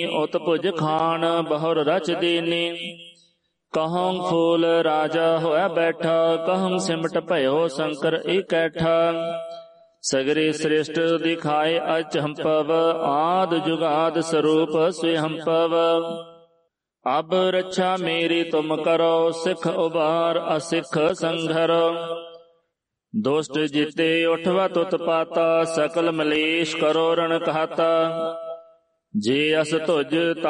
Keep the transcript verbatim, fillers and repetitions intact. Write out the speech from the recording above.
ਉਤ ਭੁਜ ਖਾਨ ਬਹੁਰ ਰਚ ਦੇਨੇ। ਕਹਉ ਫੂਲ ਰਾਜਾ ਹੋਇ ਬੈਠਾ, ਕਹਉ ਸਿਮਟ ਭਇਓ ਸ਼ੰਕਰ ਏਕੈਠਾ। ਸਗਰੇ ਸ੍ਰਿਸ਼ਟ ਦਿਖਾਏ ਅਚੰਭਵ, ਆਦਿ ਜੁਗਾਦ ਸਰੂਪ ਸਵਯੰਭਵ। ਅਬ ਰੱਛਾ ਮੇਰੀ ਤੁਮ ਕਰੋ, ਸਿੱਖ ਉਬਾਰ ਅਸਿੱਖ ਸੰਘਰ। ਦੁਸ਼ਟ ਜਿਤੇ ਉਠਵਾ ਤੁਤ ਪਾਤਾ, ਸਕਲ ਮਲੇਸ਼ ਕਰੋ ਰਣ ਕਹਾਤਾ। ਜੇ ਅਸ ਧੁਜ